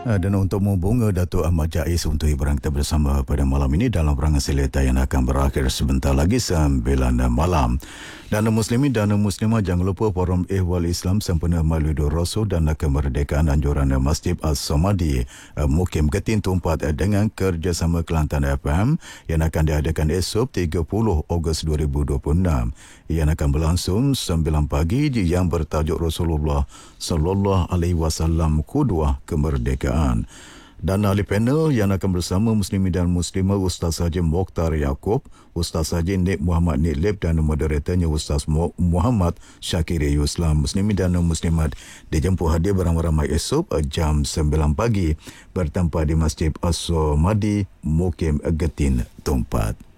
Dan untuk membunga Datuk Ahmad Jais untuk hiburan kita bersama pada malam ini dalam perangai seleta yang akan berakhir sebentar lagi 9 malam. Dan muslimin dan muslimah, jangan lupa Forum Ehwal Islam sempena Maulidur Rasul dan kemerdekaan anjuran Masjid As-Samadi Mukim Getin Tumpat dengan kerjasama Kelantan FM yang akan diadakan esok 30 Ogos 2026. Yang akan berlangsung 9 pagi yang bertajuk Rasulullah Sallallahu Alaihi Wasallam Qudwah Kemerdekaan. Dan ahli panel yang akan bersama muslimin dan muslimah Ustaz Haji Mokhtar Yaakob, Ustaz Haji Nik Muhammad Niklib dan moderatornya Ustaz Muhammad Syakiri Yuslam. Muslimin dan muslimat dijemput hadir beramai-ramai esok jam 9 pagi bertempat di Masjid As-Samadi Mukim Getin Tumpat.